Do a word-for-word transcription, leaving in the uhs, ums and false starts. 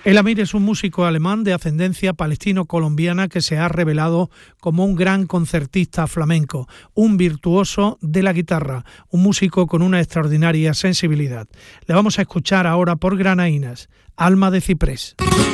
El Amir es un músico alemán de ascendencia palestino-colombiana que se ha revelado como un gran concertista flamenco, un virtuoso de la guitarra, un músico con una extraordinaria sensibilidad. Le vamos a escuchar ahora por Granaínas, Alma de Ciprés.